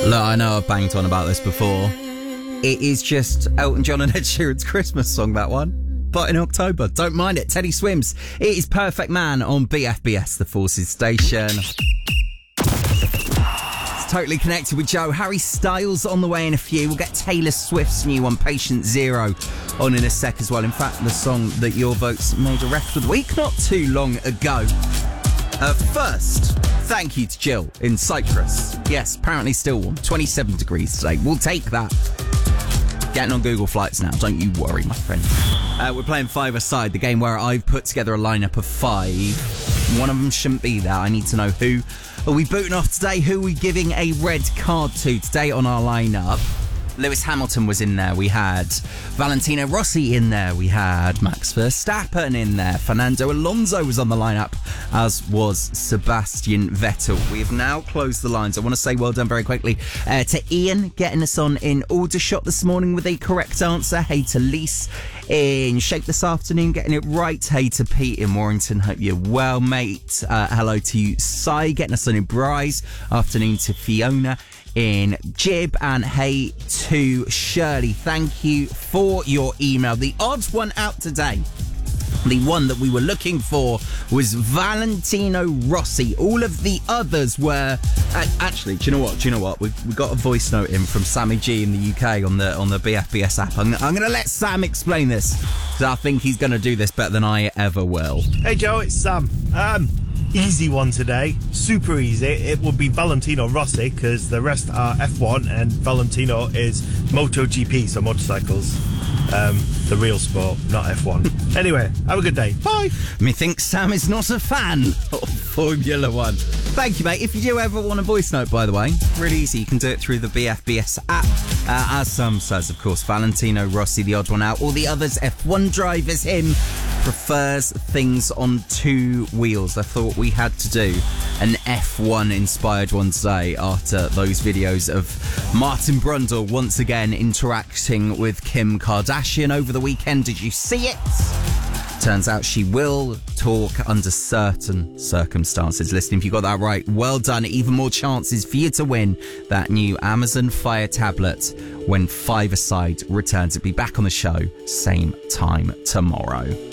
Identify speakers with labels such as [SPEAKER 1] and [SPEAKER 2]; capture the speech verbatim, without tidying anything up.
[SPEAKER 1] Look, I know I've banged on about this before. It is just Elton John and Ed Sheeran's Christmas song, that one. But in October, don't mind it. Teddy Swims. It is Perfect Man on B F B S, the Forces station. It's totally connected with Joe. Harry Styles on the way in a few. We'll get Taylor Swift's new one, Patient Zero, on in a sec as well. In fact, the song that your votes made a record of the week not too long ago. Uh, first, thank you to Jill in Cyprus. Yes, apparently still warm. twenty-seven degrees today. We'll take that. Getting on Google Flights now, don't you worry, my friend. Uh, we're playing Five-A-Side, the game where I've put together a lineup of five. One of them shouldn't be there. I need to know who are we booting off today, who are we giving a red card to today on our lineup. Lewis Hamilton was in there. We had Valentino Rossi in there. We had Max Verstappen in there. Fernando Alonso was on the lineup, as was Sebastian Vettel. We have now closed the lines. I want to say well done very quickly uh, to Ian, getting us on in Aldershot this morning with a correct answer. Hey to Lise in Shape this afternoon, getting it right. Hey to Pete in Warrington. Hope you're well, mate. Uh, hello to Sai, getting us on in Bryce. Afternoon to Fiona in Jib, and hey to Shirley. Thank you for your email. The odd one out today, the one that we were looking for, was Valentino Rossi. All of the others were uh, actually, do you know what? Do you know what? We we got a voice note in from Sammy G in the U K on the on the B F B S app. I'm, I'm going to let Sam explain this, because I think he's going to do this better than I ever will.
[SPEAKER 2] Hey Joe, it's Sam. Um, easy one today, super easy. It would be Valentino Rossi, because the rest are F one and Valentino is MotoGP, so motorcycles. Um, the real sport, not F one. Anyway, have a good day. Bye.
[SPEAKER 1] Methinks Sam is not a fan of Formula One. Thank you, mate. If you do ever want a voice note, by the way, really easy. You can do it through the B F B S app. Uh, as Sam says, of course, Valentino Rossi, the odd one out. All the others, F one drivers, him, prefers things on two wheels. I thought we had to do an F one inspired one today after those videos of Martin Brundle once again interacting with Kim Kardashian over the weekend. Did you see it? Turns out she will talk under certain circumstances. Listen, if you got that right, well done. Even more chances for you to win that new Amazon Fire tablet when Five-A-Side returns. It'll be back on the show same time tomorrow.